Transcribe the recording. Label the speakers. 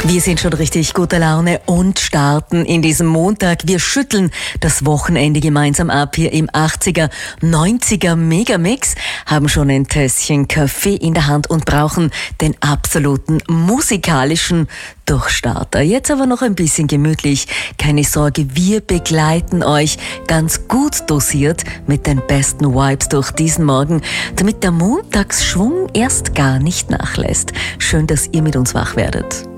Speaker 1: Wir sind schon richtig guter Laune und starten in diesem Montag. Wir schütteln das Wochenende gemeinsam ab hier im 80er, 90er Megamix, haben schon ein Tässchen Kaffee in der Hand und brauchen den absoluten musikalischen Durchstarter. Jetzt aber noch ein bisschen gemütlich. Keine Sorge, wir begleiten euch ganz gut dosiert mit den besten Vibes durch diesen Morgen, damit der Montagsschwung erst gar nicht nachlässt. Schön, dass ihr mit uns wach werdet.